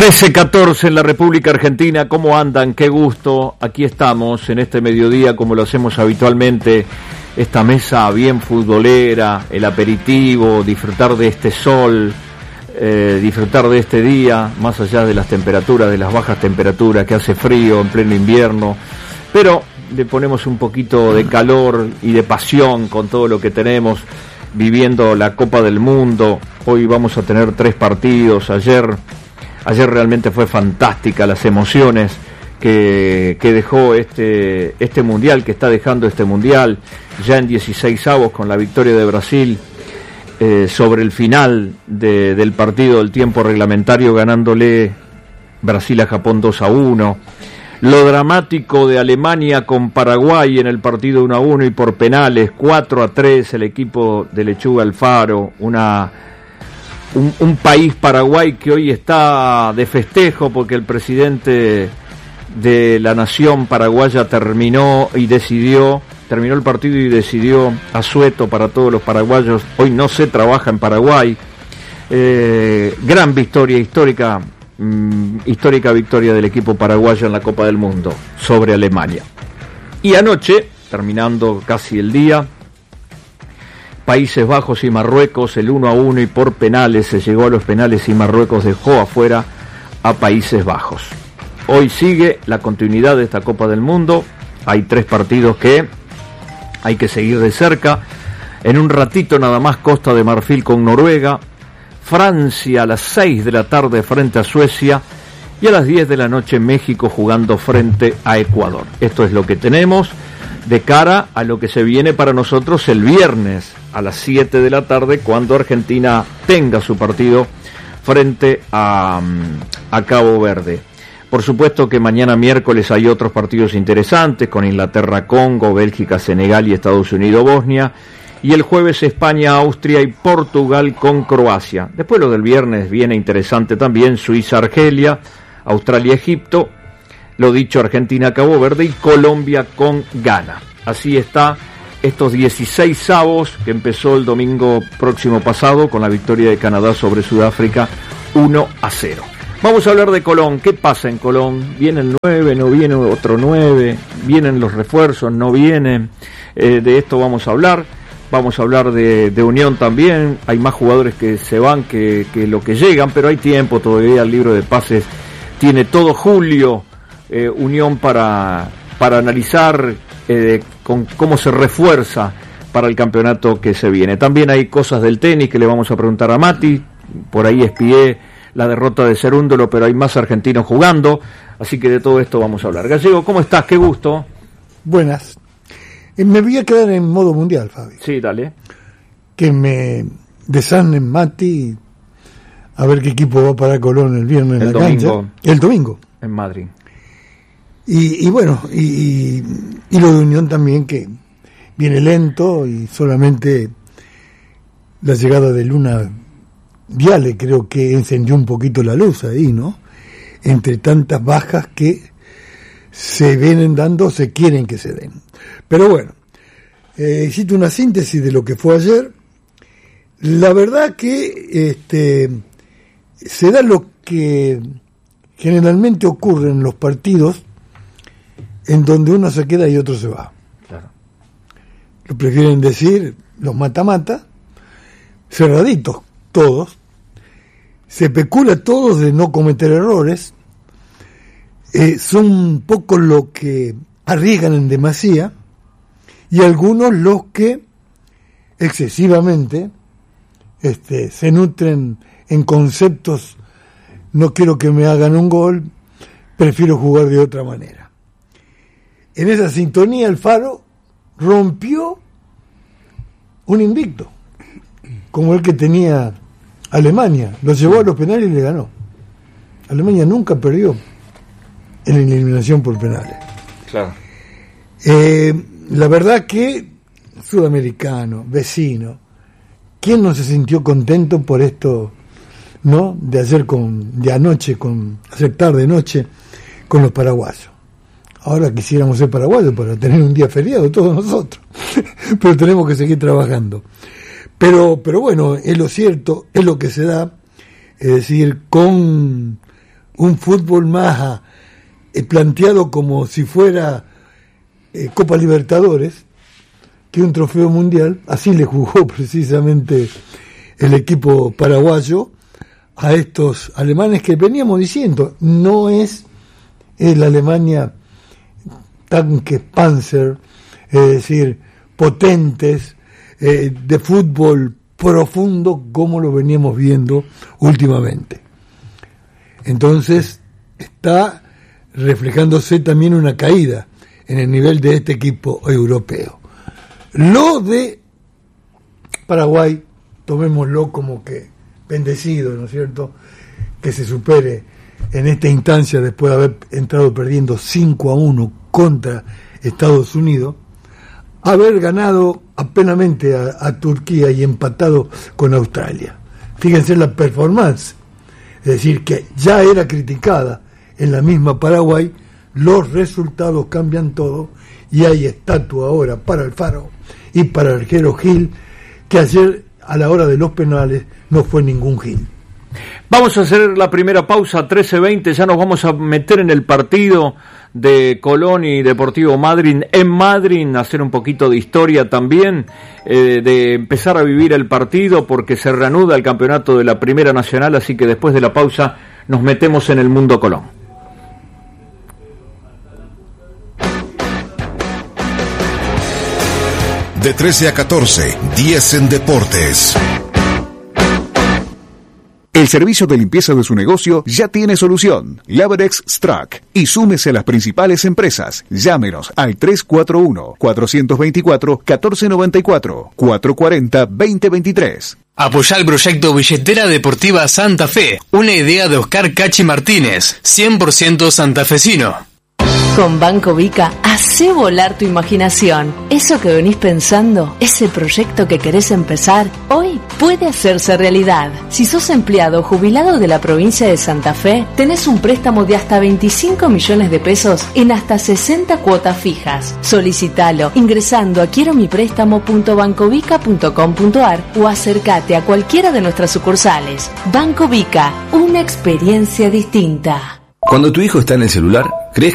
13:14 en la República Argentina. ¿Cómo andan? Qué gusto. Aquí estamos en este mediodía, como lo hacemos habitualmente, esta mesa bien futbolera, el aperitivo, disfrutar de este sol, disfrutar de este día, más allá de las temperaturas, de las bajas temperaturas, que hace frío en pleno invierno, pero le ponemos un poquito de calor y de pasión con todo lo que tenemos, viviendo la Copa del Mundo. Hoy vamos a tener 3 partidos. Ayer realmente fue fantástica las emociones que dejó este mundial, que está dejando este mundial, ya en 16avos, con la victoria de Brasil sobre el final del partido del tiempo reglamentario, ganándole Brasil a Japón 2-1. Lo dramático de Alemania con Paraguay en el partido 1-1 y por penales, 4-3 el equipo de Lechuga Alfaro, un país, Paraguay, que hoy está de festejo porque el presidente de la nación paraguaya terminó el partido y decidió asueto para todos los paraguayos. Hoy no se trabaja en Paraguay. Gran victoria, histórica victoria del equipo paraguayo en la Copa del Mundo sobre Alemania. Y anoche, terminando casi el día, Países Bajos y Marruecos, el 1-1 y por penales, se llegó a los penales y Marruecos dejó afuera a Países Bajos. Hoy sigue la continuidad de esta Copa del Mundo. Hay 3 partidos que hay que seguir de cerca. En un ratito nada más, Costa de Marfil con Noruega, Francia a las 6 de la tarde frente a Suecia y a las 10 de la noche México jugando frente a Ecuador. Esto es lo que tenemos de cara a lo que se viene para nosotros el viernes a las 7 de la tarde, cuando Argentina tenga su partido frente a Cabo Verde. Por supuesto que mañana miércoles hay otros partidos interesantes, con Inglaterra-Congo, Bélgica-Senegal y Estados Unidos-Bosnia, y el jueves España-Austria y Portugal con Croacia. Después lo del viernes viene interesante también, Suiza-Argelia, Australia-Egipto, lo dicho, Argentina-Cabo Verde y Colombia con Ghana. Así está estos 16avos que empezó el domingo próximo pasado con la victoria de Canadá sobre Sudáfrica 1-0. Vamos a hablar de Colón. ¿Qué pasa en Colón? ¿Viene el 9? ¿No viene otro 9? ¿Vienen los refuerzos? ¿No vienen? De esto vamos a hablar. Vamos a hablar de Unión también. Hay más jugadores que se van que lo que llegan, pero hay tiempo todavía. El libro de pases tiene todo julio. Unión para analizar con cómo se refuerza para el campeonato que se viene. También hay cosas del tenis que le vamos a preguntar a Mati. Por ahí espié la derrota de Cerúndolo, pero hay más argentinos jugando, así que de todo esto vamos a hablar. Gallego, ¿cómo estás? Qué gusto. Buenas. Me voy a quedar en modo mundial, Fabi. Sí, dale. Que me desarnen Mati, a ver qué equipo va para Colón el viernes en la cancha. El domingo. En Madrid. Y bueno, y lo de Unión también, que viene lento y solamente la llegada de Luna Viale creo que encendió un poquito la luz ahí, ¿no? Entre tantas bajas que se vienen dando, se quieren que se den. Pero bueno, hiciste una síntesis de lo que fue ayer. La verdad que se da lo que generalmente ocurre en los partidos, en donde uno se queda y otro se va. Claro. Lo prefieren decir los mata-mata, cerraditos todos, se especula todos de no cometer errores, son un poco los que arriesgan en demasía y algunos los que excesivamente se nutren en conceptos: no quiero que me hagan un gol, prefiero jugar de otra manera. En esa sintonía Alfaro rompió un invicto, como el que tenía Alemania. Lo llevó a los penales y le ganó. Alemania nunca perdió en la eliminación por penales. Claro. La verdad que sudamericano, vecino, ¿quién no se sintió contento por esto, no? De anoche, hacer tarde noche con los paraguayos. Ahora quisiéramos ser paraguayos para tener un día feriado todos nosotros, pero tenemos que seguir trabajando. Pero bueno, es lo cierto, es lo que se da, es decir, con un fútbol más planteado como si fuera Copa Libertadores que un trofeo mundial. Así le jugó precisamente el equipo paraguayo a estos alemanes que veníamos diciendo, no es la Alemania tanques Panzer, es decir, potentes, de fútbol profundo como lo veníamos viendo últimamente. Entonces está reflejándose también una caída en el nivel de este equipo europeo. Lo de Paraguay, tomémoslo como que bendecido, ¿no es cierto?, que se supere en esta instancia después de haber entrado perdiendo 5-1 contra Estados Unidos, haber ganado apenamente a Turquía y empatado con Australia. Fíjense la performance, es decir, que ya era criticada en la misma Paraguay, los resultados cambian todo y hay estatua ahora para Alfaro y para el arquero Gil, que ayer a la hora de los penales no fue ningún Gil. Vamos a hacer la primera pausa, 13:20, ya nos vamos a meter en el partido de Colón y Deportivo Madryn en Madryn, hacer un poquito de historia también, de empezar a vivir el partido porque se reanuda el campeonato de la Primera Nacional, así que después de la pausa nos metemos en el mundo Colón. De 13 a 14, 10 en Deportes. El servicio de limpieza de su negocio ya tiene solución. Laverex Strack. Y súmese a las principales empresas. Llámenos al 341-424-1494, 440-2023. Apoyá el proyecto Billetera Deportiva Santa Fe, una idea de Oscar Cachi Martínez, 100% santafesino. Con Banco Vica, hacé volar tu imaginación. Eso que venís pensando, ese proyecto que querés empezar, hoy puede hacerse realidad. Si sos empleado o jubilado de la provincia de Santa Fe, tenés un préstamo de hasta 25 millones de pesos en hasta 60 cuotas fijas. Solicitalo ingresando a quieromiprestamo.bancovica.com.ar o acércate a cualquiera de nuestras sucursales. Banco Vica, una experiencia distinta. Cuando tu hijo está en el celular,